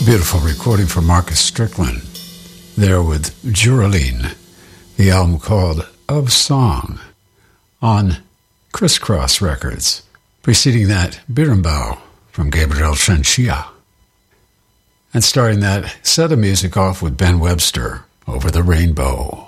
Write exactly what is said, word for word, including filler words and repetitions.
Beautiful recording from Marcus Strickland there with Juraline, the album called Of Song on Crisscross Records. Preceding that, Birnbaum from Gabriel Chanchilla. And starting that set of music off with Ben Webster, Over the Rainbow.